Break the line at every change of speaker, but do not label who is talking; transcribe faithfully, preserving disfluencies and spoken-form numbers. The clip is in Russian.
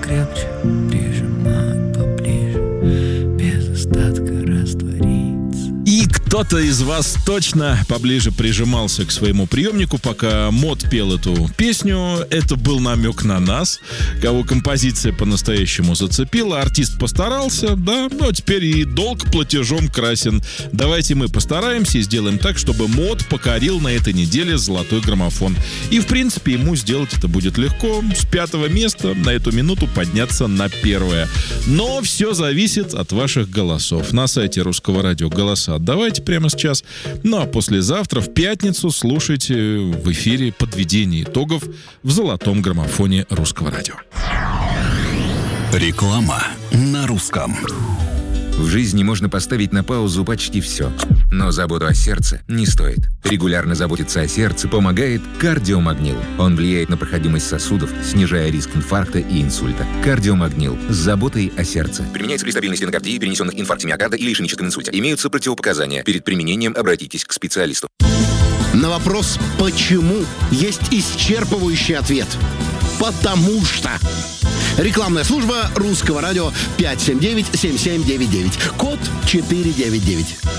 крепче прижимать поближе, без остатка раствориться.
И кто-то из вас точно поближе прижимался к своему приемнику, пока Мот пел эту песню. Это был намек на нас, кого композиция по-настоящему зацепила. Артист постарался, да, но теперь и долг платежом красен. Давайте мы постараемся и сделаем так, чтобы Мот покорил на этой неделе золотой граммофон. И, в принципе, ему сделать это будет легко. С пятого места на эту минуту подняться на первое. Но все зависит от ваших голосов. На сайте Русского радио голоса отдавайте прямо сейчас. Ну а послезавтра, в пятницу, слушайте в эфире подведение итогов в золотом граммофоне Русского радио.
Реклама на русском.
В жизни можно поставить на паузу почти все. Но заботу о сердце не стоит. Регулярно заботиться о сердце помогает кардиомагнил. Он влияет на проходимость сосудов, снижая риск инфаркта и инсульта. Кардиомагнил с заботой о сердце. Применяется при стабильной стенокардии, перенесенных инфаркте миокарда или ишемическом инсульте. Имеются противопоказания. Перед применением обратитесь к специалисту.
На вопрос «почему?» есть исчерпывающий ответ. Потому что. Рекламная служба Русского радио пять семь девять семь семь девять девять. Код четыре девять девять.